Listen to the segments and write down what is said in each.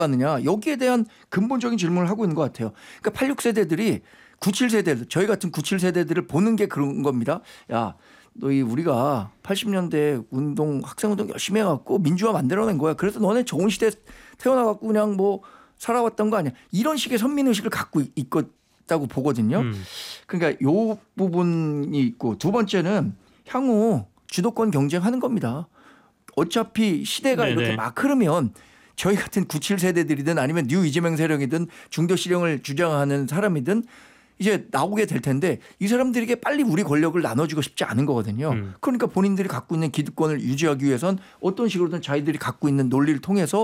하느냐 여기에 대한 근본적인 질문을 하고 있는 것 같아요. 그러니까 86세대들이 97세대들 저희 같은 97세대들을 보는 게 그런 겁니다. 야, 너희 우리가 80년대 학생운동 열심히 해갖고 민주화 만들어낸 거야. 그래서 너네 좋은 시대 태어나갖고 그냥 뭐 살아왔던 거 아니야. 이런 식의 선민의식을 갖고 있다고 보거든요. 그러니까 요 부분이 있고 두 번째는 향후 주도권 경쟁하는 겁니다. 어차피 시대가 네네. 이렇게 막 흐르면 저희 같은 97세대들이든 아니면 뉴 이재명 세력이든 중도 실형을 주장하는 사람이든 이제 나오게 될 텐데 이 사람들에게 빨리 우리 권력을 나눠주고 싶지 않은 거거든요. 그러니까 본인들이 갖고 있는 기득권을 유지하기 위해선 어떤 식으로든 자기들이 갖고 있는 논리를 통해서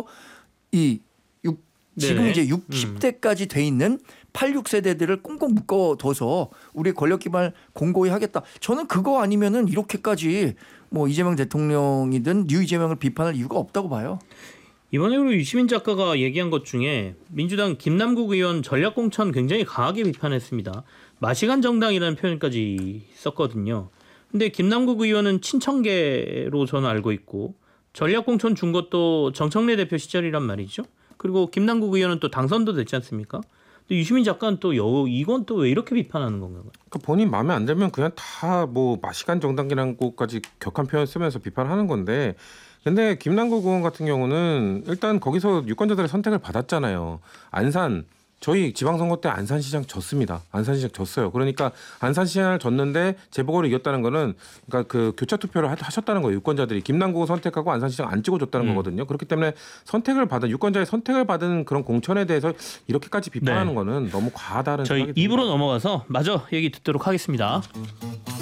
지금 네네. 이제 60대까지 돼 있는 86세대들을 꽁꽁 묶어둬서 우리의 권력 기반을 공고히 하겠다. 저는 그거 아니면은 이렇게까지 뭐 이재명 대통령이든 뉴 이재명을 비판할 이유가 없다고 봐요. 이번에 우리 유시민 작가가 얘기한 것 중에 민주당 김남국 의원 전략공천 굉장히 강하게 비판했습니다. 마시간 정당이라는 표현까지 썼거든요. 근데 김남국 의원은 친청계로 저는 알고 있고 전략공천 준 것도 정청래 대표 시절이란 말이죠. 그리고 김남국 의원은 또 당선도 됐지 않습니까? 근데 유시민 작가는 또 이건 또 왜 이렇게 비판하는 건가요? 그러니까 본인 마음에 안 들면 그냥 다 뭐 마시간 정당이라는 것까지 격한 표현 쓰면서 비판하는 건데 근데 김남국 의원 같은 경우는 일단 거기서 유권자들의 선택을 받았잖아요. 안산 저희 지방선거 때 안산시장 졌습니다. 안산시장 졌어요. 그러니까 안산시장을 졌는데 재보궐을 이겼다는 거는 그러니까 그 교차 투표를 하셨다는 거예요. 유권자들이 김남국을 선택하고 안산시장 안 찍어줬다는 거거든요. 그렇기 때문에 유권자의 선택을 받은 그런 공천에 대해서 이렇게까지 비판하는 거는 너무 과하다는 저희 생각이 듭니다. 입으로 넘어가서 마저 얘기 듣도록 하겠습니다.